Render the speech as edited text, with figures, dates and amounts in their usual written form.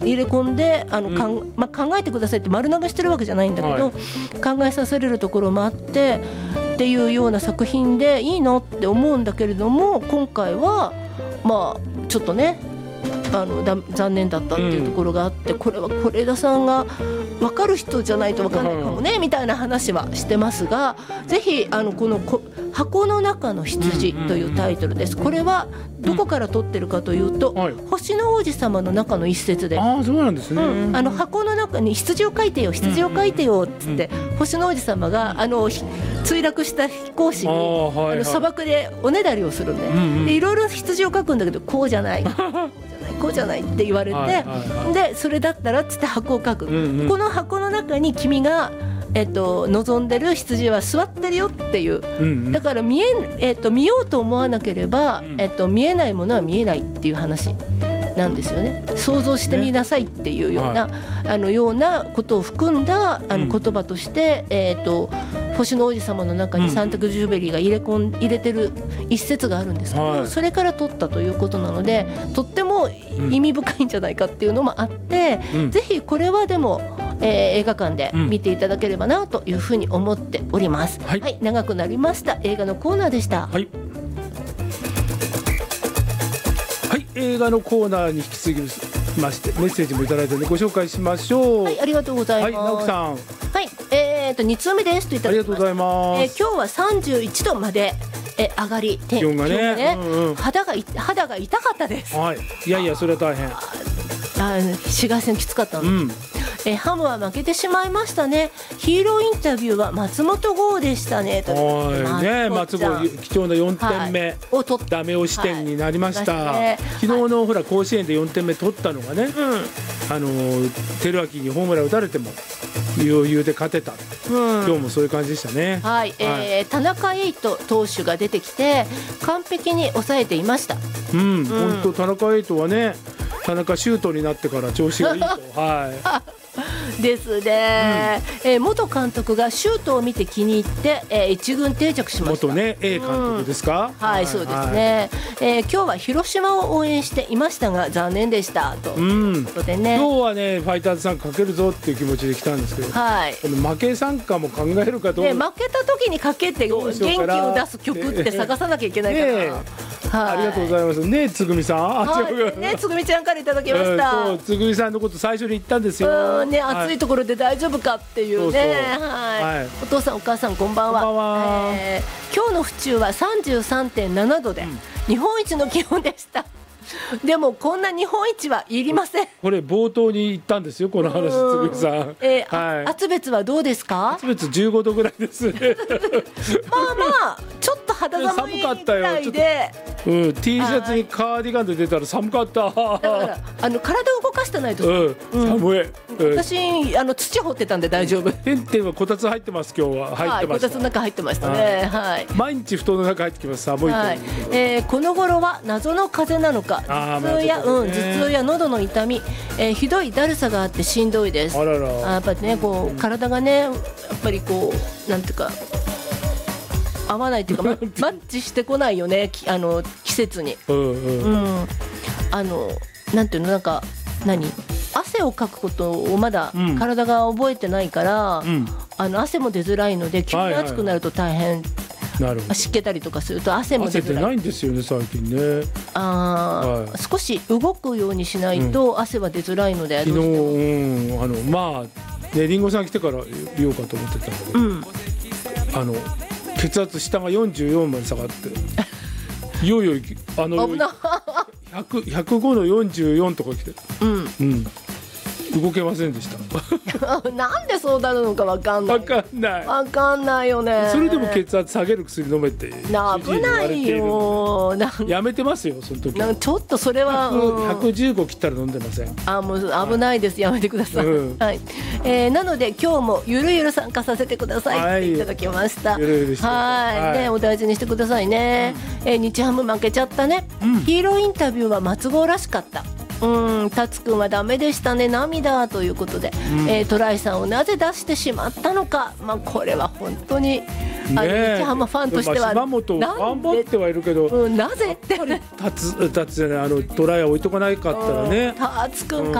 入れ込んで考えてくださいって丸投げしてるわけじゃないんだけど、考えさせれるところもあってっていうような作品でいいのって思うんだけれども、今回はちょっとね残念だったっていうところがあって、これは是枝さんが分かる人じゃないと分かんないかもねみたいな話はしてますが、ぜひこの箱の中の羊というタイトルです。これはどこから取ってるかというと、星の王子様の中の一節で、 そうなんですね、 箱の中に羊を描いてよ羊を描いてよっつって、星の王子様が墜落した飛行士に砂漠でおねだりをするんで、いろいろ羊を描くんだけどこうじゃないこうじゃないって言われて、でそれだったらっつって箱を描く、この箱の中に君が望んでる羊は座ってるよっていう、だから見ようと思わなければ、見えないものは見えないっていう話なんですよね。想像してみなさいっていうような、ようなことを含んだ言葉として、星の王子様の中にサンタクジュベリーが入れてる一節があるんですけど、それから取ったということなので、とっても意味深いんじゃないかっていうのもあって、ぜひこれはでも映画館で見ていただければなというふうに思っております。長くなりました。映画のコーナーでした。 映画のコーナーに引き続きましてメッセージもいただいてご紹介しましょう。 ありがとうございます。 直樹さん。 2通目ですといただきました。 ありがとうございます。 今日は31度まで上がり、 気温がね、 肌が痛かったです。 いやいやそれは大変。 紫外線きつかったの。ハムは負けてしまいましたね。ヒーローインタビューは松本剛でしたね。 松剛貴重な4点目、ダメ押し点になりました。昨日のほら甲子園で4点目取ったのがね、照明にホームラン打たれても余裕で勝てた、今日もそういう感じでしたね。 田中瑛斗投手が出てきて完璧に抑えていました。 本当田中瑛斗はね、田中シュートになってから調子がいいとですね、元監督がシュートを見て気に入って一軍定着しました。 元ね A 監督ですか。 そうですね。今日は広島を応援していましたが残念でしたということでね、 今日はねファイターズさんかけるぞっていう気持ちで来たんですけど、この負け参加も考えるかどうか、 負けた時にかけて元気を出す曲って探さなきゃいけないから、 ありがとうございますね、つぐみさん。 つぐみちゃんからいただきました。 つぐみさんのこと最初に言ったんですよ。 暑いところで大丈夫かっていうね。お父さんお母さんこんばんは。今日の府中は 33.7 度で日本一の気温でした。でもこんな日本一はいりません。 これ冒頭に言ったんですよこの話、つぐみさん。 厚別はどうですか。 厚別15度ぐらいです。 ちょっと肌寒いぐらいで、 T シャツにカーディガンで出たら寒かった。だから体を動かしてないと寒い。 私土掘ってたんで大丈夫。 てんてんはこたつ入ってます。今日は入ってました。 こたつの中入ってましたね。 毎日布団の中入ってきます。寒いと。 この頃は謎の風邪なのか、頭痛や喉の痛み、ひどいだるさがあってしんどいです。やっぱりね体がねやっぱりなんていうか合わないっていうかマッチしてこないよね、季節に。なんていうの、汗をかくことをまだ体が覚えてないから、汗も出づらいので急に暑くなると大変。湿気たりとかすると汗も出づらい。 汗ってないんですよね最近ね。 少し動くようにしないと汗は出づらいので。 昨日りんごさん来てから言おうかと思ってたんだけど、血圧下が44まで下がっていよいよ105の44とか来て、動けませんでした。 なんでそうなるのか分かんない。分かんないよね。 それでも血圧下げる薬飲めって危ないよ。 やめてますよその時。 ちょっとそれは 115切ったら飲んでません。 もう危ないです。やめてください。なので今日もゆるゆる参加させてくださいっていただきました。お大事にしてくださいね。日ハム負けちゃったね。ヒーローインタビューは松郷らしかった。タツくんはダメでしたね、涙ということで、トライさんをなぜ出してしまったのか、これは本当に日ハムファンとしては島本頑張ってはいるけど、 なぜってタツじゃないトライを置いとかないかったらね。 タツくんか